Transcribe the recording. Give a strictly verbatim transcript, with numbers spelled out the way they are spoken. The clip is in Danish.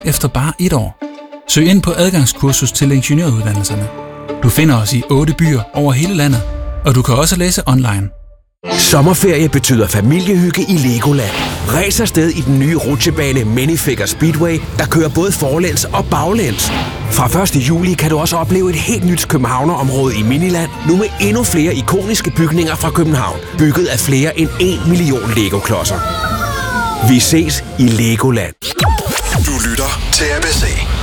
efter bare et år. Søg ind på adgangskursus til ingeniøruddannelserne. Du finder os i otte byer over hele landet, og du kan også læse online. Sommerferie betyder familiehygge i Legoland. Ræs afsted i den nye rutsjebane Minifigure Speedway, der kører både forlæns og baglæns. Fra første juli kan du også opleve et helt nyt københavnerområde i Miniland, nu med endnu flere ikoniske bygninger fra København, bygget af flere end en million Lego-klodser. Vi ses i Legoland. Du lytter til A B C.